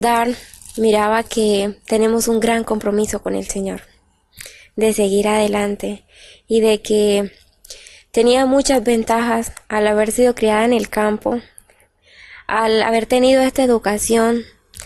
Dar miraba que tenemos un gran compromiso con el Señor, de seguir adelante y de que tenía muchas ventajas al haber sido criada en el campo, al haber tenido esta educación.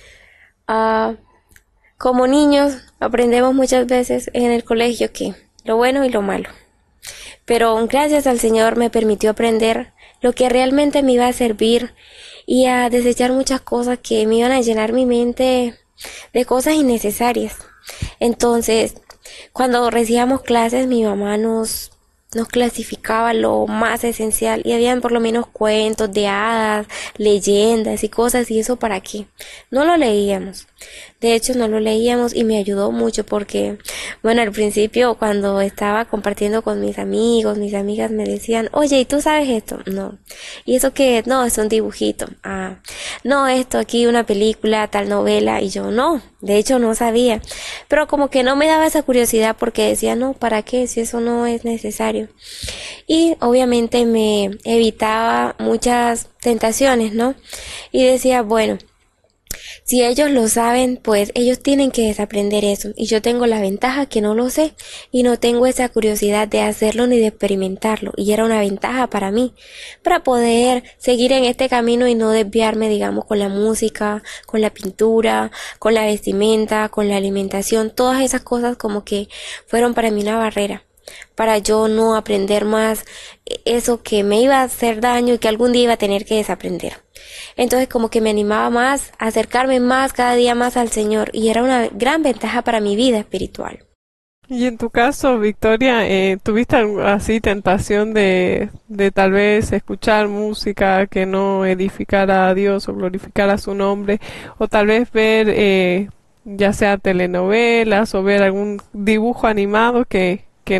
Como niños aprendemos muchas veces en el colegio que lo bueno y lo malo, pero gracias al Señor me permitió aprender lo que realmente me iba a servir y a desechar muchas cosas que me iban a llenar mi mente de cosas innecesarias. Entonces, cuando recibíamos clases, mi mamá nos clasificaba lo más esencial y habían por lo menos cuentos de hadas, leyendas y cosas, y eso para qué. No lo leíamos. De hecho, no lo leíamos y me ayudó mucho porque, bueno, al principio cuando estaba compartiendo con mis amigos, mis amigas me decían, oye, ¿y tú sabes esto? No. ¿Y eso qué? No, es un dibujito. No, esto aquí, una película, tal novela. Y yo, no, de hecho no sabía. Pero como que no me daba esa curiosidad porque decía, no, ¿para qué? Si eso no es necesario. Y obviamente me evitaba muchas tentaciones, ¿no? Y decía, bueno, si ellos lo saben, pues ellos tienen que desaprender eso. Y yo tengo la ventaja que no lo sé y no tengo esa curiosidad de hacerlo ni de experimentarlo. Y era una ventaja para mí, para poder seguir en este camino y no desviarme, digamos, con la música, con la pintura, con la vestimenta, con la alimentación. Todas esas cosas como que fueron para mí una barrera, para yo no aprender más eso que me iba a hacer daño y que algún día iba a tener que desaprender. Entonces como que me animaba más a acercarme más cada día más al Señor y era una gran ventaja para mi vida espiritual. Y en tu caso, Victoria, ¿tuviste así tentación de tal vez escuchar música que no edificara a Dios o glorificara su nombre? O tal vez ver ya sea telenovelas o ver algún dibujo animado que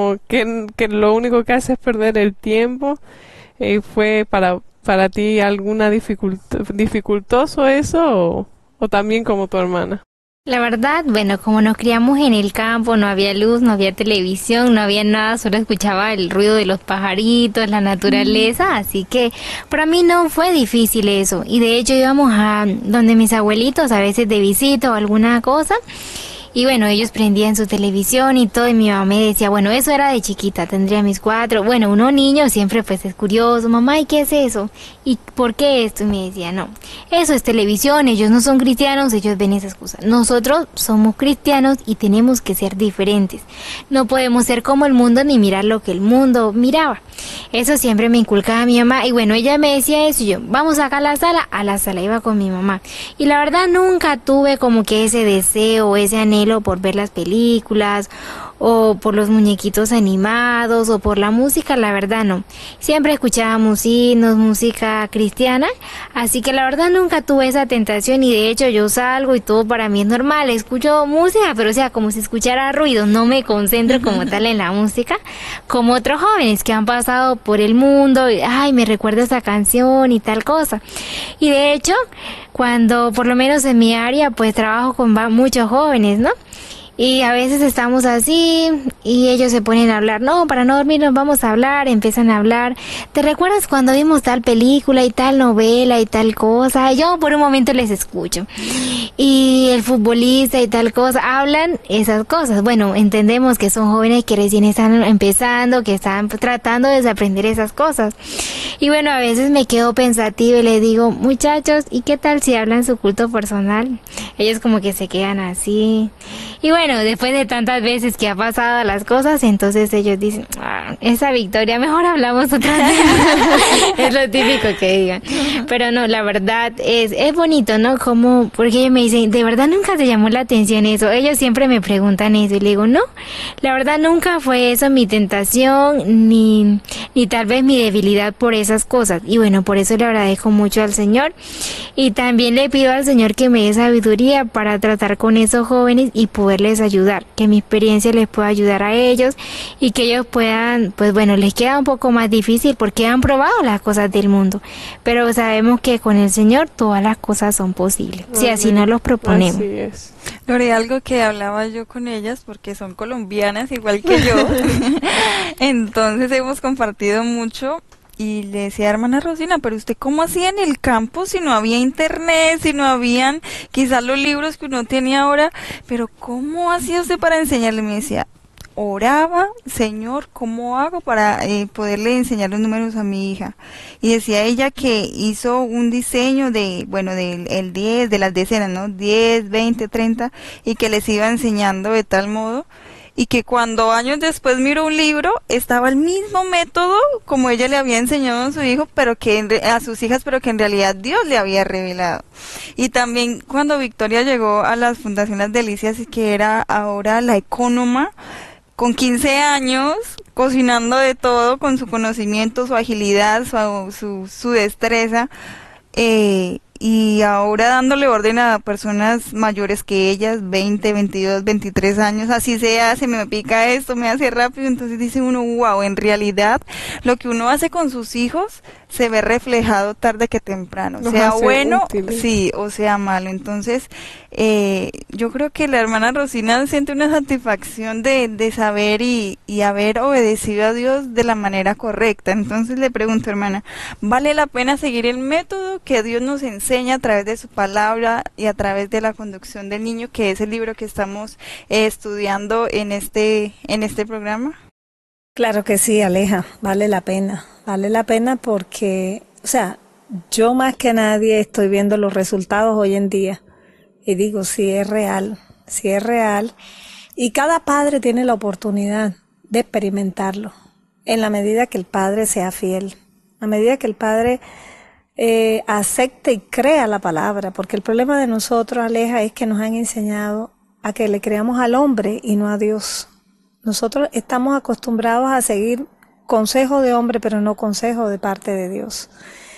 lo único que hace es perder el tiempo. ¿Fue para ti alguna dificultoso eso o también como tu hermana? La verdad, bueno, como nos criamos en el campo, no había luz, no había televisión, no había nada, solo escuchaba el ruido de los pajaritos, la naturaleza, así que para mí no fue difícil eso. Y de hecho íbamos a donde mis abuelitos a veces de visita o alguna cosa. Y bueno, ellos prendían su televisión y todo, y mi mamá me decía, bueno, eso era de chiquita, tendría mis 4. Bueno, uno niño siempre pues es curioso, mamá, ¿y qué es eso? ¿Y por qué esto? Y me decía, no, eso es televisión, ellos no son cristianos, ellos ven esas cosas. Nosotros somos cristianos y tenemos que ser diferentes. No podemos ser como el mundo ni mirar lo que el mundo miraba. Eso siempre me inculcaba mi mamá, y bueno, ella me decía eso, y yo, vamos acá a la sala iba con mi mamá. Y la verdad nunca tuve como que ese deseo, ese anhelo por ver las películas o por los muñequitos animados o por la música, la verdad no. Siempre escuchábamos himnos, música cristiana, así que la verdad nunca tuve esa tentación y de hecho yo salgo y todo para mí es normal, escucho música, pero o sea, como si escuchara ruido, no me concentro como tal en la música, como otros jóvenes que han pasado por el mundo y, ay, me recuerda esa canción y tal cosa. Y de hecho, cuando por lo menos en mi área, pues trabajo con muchos jóvenes, ¿no? Y a veces estamos así y ellos se ponen a hablar, no, para no dormir nos vamos a hablar, empiezan a hablar, ¿te recuerdas cuando vimos tal película y tal novela y tal cosa? Yo por un momento les escucho. Y el futbolista y tal cosa, hablan esas cosas. Bueno, entendemos que son jóvenes que recién están empezando, que están tratando de desaprender esas cosas. Y bueno, a veces me quedo pensativa y les digo, muchachos, ¿y qué tal si hablan su culto personal? Ellos como que se quedan así. Y bueno, después de tantas veces que ha pasado las cosas, entonces ellos dicen, esa Victoria, mejor hablamos otra vez. Es lo típico que digan. Pero no, la verdad es bonito, ¿no? Como, porque ellos me dicen, ¿de verdad nunca te llamó la atención eso? Ellos siempre me preguntan eso y le digo, no, la verdad nunca fue eso mi tentación, ni tal vez mi debilidad por esas cosas. Y bueno, por eso le agradezco mucho al Señor. Y también le pido al Señor que me dé sabiduría para tratar con esos jóvenes y poderles ayudar, que mi experiencia les pueda ayudar a ellos y que ellos puedan, pues bueno, les queda un poco más difícil porque han probado las cosas del mundo, pero sabemos que con el Señor todas las cosas son posibles, si así nos los proponemos. Así es. Lore, algo que hablaba yo con ellas, porque son colombianas igual que yo, entonces hemos compartido mucho y le decía, hermana Rosina, pero usted cómo hacía en el campo si no había internet, si no habían quizás los libros que uno tiene ahora, pero cómo hacía usted para enseñarle? Me decía, oraba, Señor, ¿cómo hago para poderle enseñar los números a mi hija? Y decía ella que hizo un diseño de, bueno, del el 10, de las decenas, ¿no? 10, 20, 30, y que les iba enseñando de tal modo, y que cuando años después miró un libro, estaba el mismo método como ella le había enseñado a su hijo, pero que a sus hijas, pero que en realidad Dios le había revelado. Y también cuando Victoria llegó a las Fundación Las Delicias, que era ahora la ecónoma, con 15 años, cocinando de todo, con su conocimiento, su agilidad, su destreza, y ahora dándole orden a personas mayores que ellas, 20, 22, 23 años, así sea, se me pica esto, me hace rápido, entonces dice uno, wow, en realidad lo que uno hace con sus hijos se ve reflejado tarde que temprano, Nos sea hace bueno, útiles. sí, o sea malo. Entonces, yo creo que la hermana Rosina siente una satisfacción de saber y haber obedecido a Dios de la manera correcta. Entonces le pregunto, hermana, ¿vale la pena seguir el método que Dios nos enseña a través de su palabra y a través de la conducción del niño, que es el libro que estamos estudiando en este programa? Claro que sí, Aleja, vale la pena porque, o sea, yo más que nadie estoy viendo los resultados hoy en día y digo, sí es real y cada padre tiene la oportunidad de experimentarlo en la medida que el padre sea fiel, a medida que el padre acepte y crea la palabra, porque el problema de nosotros, Aleja, es que nos han enseñado a que le creamos al hombre y no a Dios. Nosotros estamos acostumbrados a seguir consejo de hombre, pero no consejo de parte de Dios.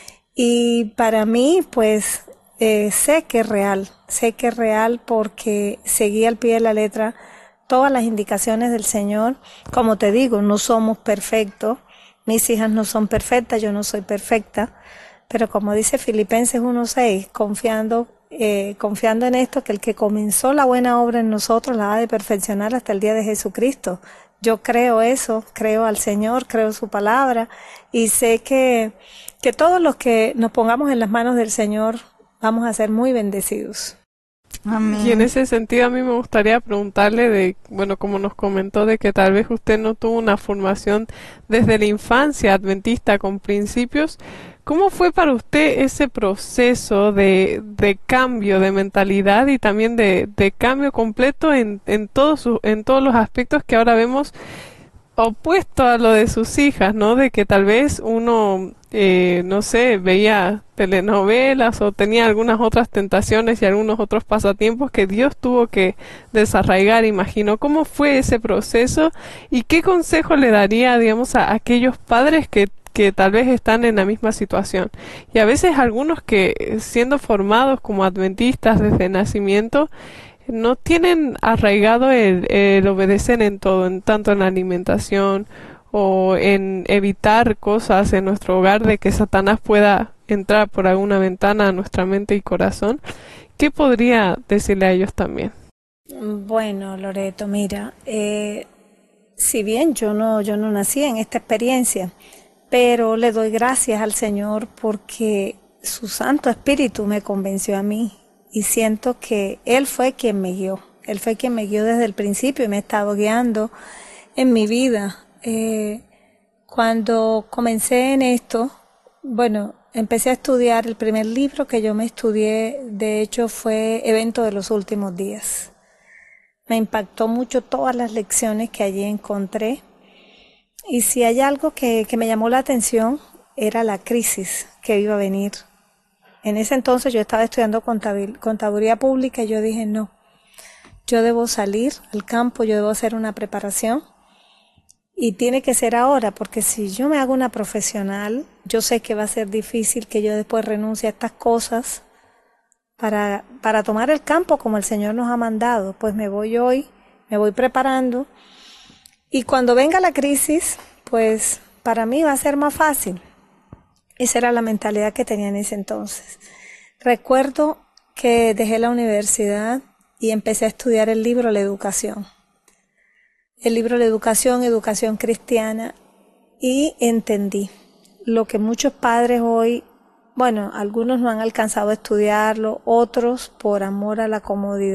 Y para mí, pues, sé que es real porque seguí al pie de la letra todas las indicaciones del Señor. Como te digo, no somos perfectos, mis hijas no son perfectas, yo no soy perfecta, pero como dice Filipenses 1:6, confiando en esto, que el que comenzó la buena obra en nosotros la ha de perfeccionar hasta el día de Jesucristo. Yo creo eso, creo al Señor, creo su palabra y sé que todos los que nos pongamos en las manos del Señor vamos a ser muy bendecidos. Amén. Y en ese sentido a mí me gustaría preguntarle bueno, como nos comentó, de que tal vez usted no tuvo una formación desde la infancia adventista con principios. ¿Cómo fue para usted ese proceso de cambio de mentalidad y también de cambio completo en todos los aspectos que ahora vemos opuesto a lo de sus hijas, ¿no? De que tal vez uno, no sé, veía telenovelas o tenía algunas otras tentaciones y algunos otros pasatiempos que Dios tuvo que desarraigar, imagino. ¿Cómo fue ese proceso y qué consejo le daría, digamos, a aquellos padres que tal vez están en la misma situación? Y a veces algunos que, siendo formados como adventistas desde nacimiento, no tienen arraigado el obedecer en todo, tanto en la alimentación o en evitar cosas en nuestro hogar de que Satanás pueda entrar por alguna ventana a nuestra mente y corazón. ¿Qué podría decirle a ellos también? Bueno, Loreto, mira, si bien yo no nací en esta experiencia, pero le doy gracias al Señor porque su Santo Espíritu me convenció a mí y siento que Él fue quien me guió. Él fue quien me guió desde el principio y me ha estado guiando en mi vida. Cuando comencé en esto, bueno, empecé a estudiar, el primer libro que yo me estudié, de hecho, fue Evento de los Últimos Días. Me impactó mucho todas las lecciones que allí encontré. Y si hay algo que me llamó la atención, era la crisis que iba a venir. En ese entonces yo estaba estudiando contaduría pública y yo dije, no, yo debo salir al campo, yo debo hacer una preparación y tiene que ser ahora, porque si yo me hago una profesional, yo sé que va a ser difícil que yo después renuncie a estas cosas para tomar el campo como el Señor nos ha mandado. Pues me voy hoy, me voy preparando. Y cuando venga la crisis, pues para mí va a ser más fácil. Esa era la mentalidad que tenía en ese entonces. Recuerdo que dejé la universidad y empecé a estudiar el libro La Educación. El libro La Educación, Educación Cristiana, y entendí lo que muchos padres hoy, bueno, algunos no han alcanzado a estudiarlo, otros por amor a la comodidad